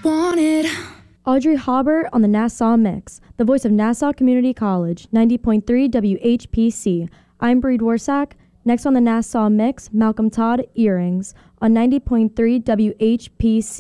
wanted. Audrey Haubert on the Nassau Mix, the voice of Nassau Community College, 90.3 WHPC. I'm Bree Dworsak. Next on the Nassau Mix, Malcolm Todd, Earrings, on 90.3 WHPC.